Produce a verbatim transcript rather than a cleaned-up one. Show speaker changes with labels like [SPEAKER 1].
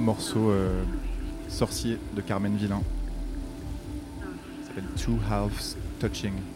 [SPEAKER 1] morceau euh, sorcier de Carmen Villain. Ça s'appelle Two Halves Touching.